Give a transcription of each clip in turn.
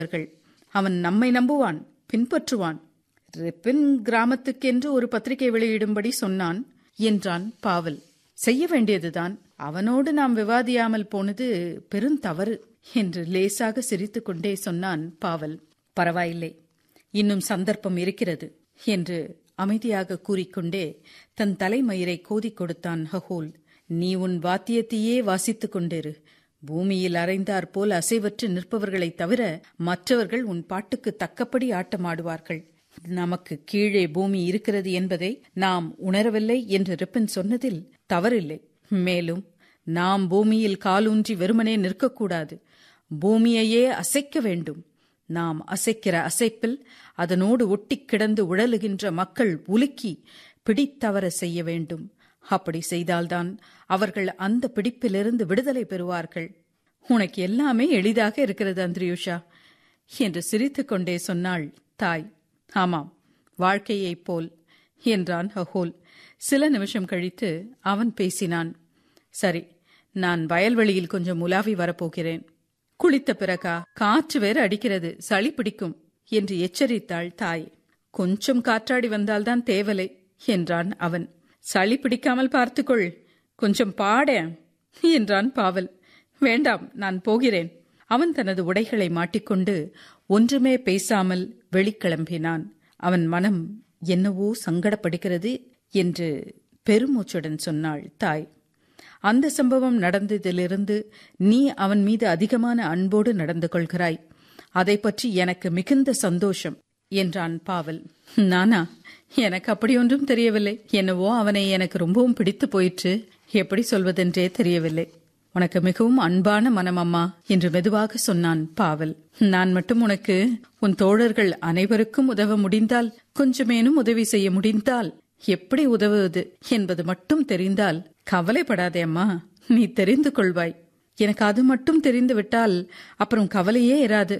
அவன் நம்மை நம்புவான், பின்பற்றுவான். ரிப்பின் கிராமத்துக்கென்று ஒரு பத்திரிகை வெளியிடும்படி சொன்னான் என்றான் பாவல். செய்ய வேண்டியதுதான். அவனோடு நாம் விவாதியாமல் போனது பெருந்தவறு என்று லேசாக சிரித்துக் கொண்டே சொன்னான் பாவல். பரவாயில்லை, இன்னும் சந்தர்ப்பம் இருக்கிறது என்று அமைதியாக கூறிக்கொண்டே தன் தலைமயிரை கோதிக் கொடுத்தான் ஹகோல். நீ உன் வாத்தியத்தையே வாசித்துக் கொண்டிரு. பூமியில் அரைந்தாற் போல் அசைவற்று நிற்பவர்களைத் தவிர மற்றவர்கள் உன் பாட்டுக்கு தக்கபடி ஆட்டமாடுவார்கள். நமக்கு கீழே பூமி இருக்கிறது என்பதை நாம் உணரவில்லை என்று ரிப்பன் சொன்னதில் தவறில்லை. மேலும் நாம் பூமியில் காலூன்றி வெறுமனே நிற்கக்கூடாது, பூமியையே அசைக்க வேண்டும். நாம் அசைக்கிற அசைப்பில் அதனோடு ஒட்டி கிடந்து உழலுகின்ற மக்கள் உலுக்கி பிடித்தவர செய்ய வேண்டும். அப்படி செய்தால்தான் அவர்கள் அந்த பிடிப்பிலிருந்து விடுதலை பெறுவார்கள். உனக்கு எல்லாமே எளிதாக இருக்கிறது அந்திரியுஷா என்று சிரித்துக்கொண்டே சொன்னாள் தாய். ஆமாம், வாழ்க்கையைப் போல் என்றான் ஹகோல். சில நிமிஷம் கழித்து அவன் பேசினான். சரி, நான் வயல்வெளியில் கொஞ்சம் உலாவி வரப்போகிறேன். குளித்த பிறகா? காற்று வேறு அடிக்கிறது, சளி பிடிக்கும் என்று எச்சரித்தாள் தாய். கொஞ்சம் காற்றாடி வந்தால்தான் தேவலை என்றான் அவன். சளி பிடிக்காமல் பார்த்துக்கொள், கொஞ்சம் பாட என்றான் பாவல். வேண்டாம், நான் போகிறேன். அவன் தனது உடைகளை மாட்டிக்கொண்டு ஒன்றுமே பேசாமல் வெளிக்கிளம்பினான். அவன் மனம் என்னவோ சங்கடப்படுகிறது என்று பெருமூச்சுடன் சொன்னாள் தாய். அந்த சம்பவம் நடந்ததிலிருந்து நீ அவன் மீது அதிகமான அன்போடு நடந்து கொள்கிறாய். அதை பற்றி எனக்கு மிகுந்த சந்தோஷம் என்றான் பாவல். நானா? எனக்கு அப்படியொன்றும் தெரியவில்லை. என்னவோ அவனை எனக்கு ரொம்பவும் பிடித்து போயிற்று. எப்படி சொல்வதென்றே தெரியவில்லை. உனக்கு மிகவும் அன்பான மனம் அம்மா என்று மெதுவாக சொன்னான் பாவல். நான் மட்டும் உனக்கு உன் தோழர்கள் அனைவருக்கும் உதவ முடிந்தால், கொஞ்சமேனும் உதவி செய்ய முடிந்தால், எப்படி உதவுவது என்பது மட்டும் தெரிந்தால் கவலைப்படாதே அம்மா, நீ தெரிந்து கொள்வாய். எனக்கு அது மட்டும் தெரிந்து விட்டால் அப்புறம் கவலையே இராது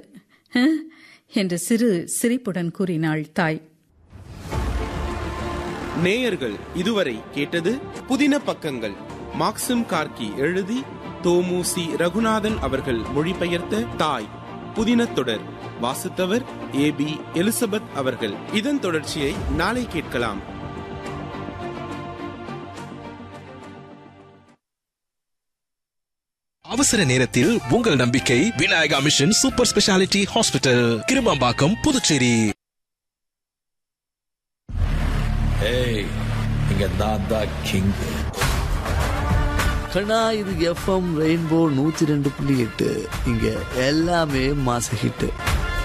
என்று சிறு சிரிப்புடன் கூறினாள் தாய். நேயர்கள் இதுவரை கேட்டது புதின பக்கங்கள். மாக்சிம் கார்கி எழுதி தோமுசி ரகுநாதன் அவர்கள் மொழிபெயர்த்த தாய் புதின தொடர். வாசித்தவர் AB எலிசபெத் அவர்கள். இதன் தொடர்ச்சியை நாளை கேட்கலாம். அவசர நேரத்தில் உங்கள் நம்பிக்கை Vinayaka mission super speciality hospital, Kirumampakkam, Puducherry. இங்க நான் தான் கிங். கண்ணா, இது FM ரெயின்போ 102.8. இங்க எல்லாமே மாச ஹிட்.